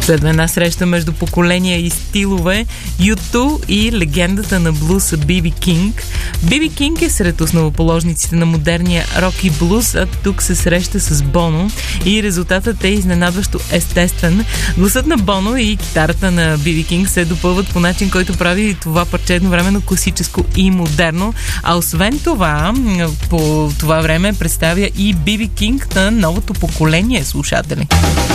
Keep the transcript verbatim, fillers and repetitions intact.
Следва една среща между поколения и стилове, Ю ту и легендата на блуза Би Би Кинг. Би Би Кинг е сред основоположниците на модерния рок и блуз, а тук се среща с Боно и резултатът е изненадващо естествен. Гласът на Боно и китарата на Би Би Кинг се допълват по начин, който прави това парче едновременно класическо и модерно. А освен това, по това време представя и Би Би Кинг на новото поколение слушатели.